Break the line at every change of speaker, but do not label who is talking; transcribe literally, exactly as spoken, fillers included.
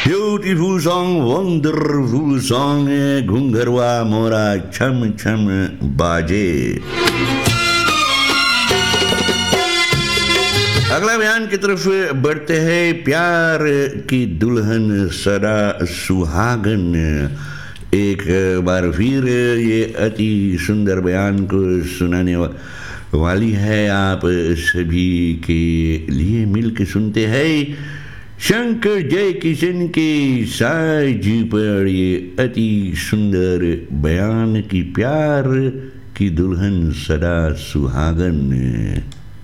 Beautiful song, wonderful song है, घुंघरवा मोरा छम छम बाजे। अगला बयान की तरफ बढ़ते हैं। प्यार की दुल्हन सदा सुहागन। एक बार फिर ये अति सुंदर बयान को सुनाने वाली है आप सभी के लिए। मिलकर सुनते हैं शंकर जय किशन के साज पर ये अति सुंदर बयान की प्यार की दुल्हन सदा सुहागन।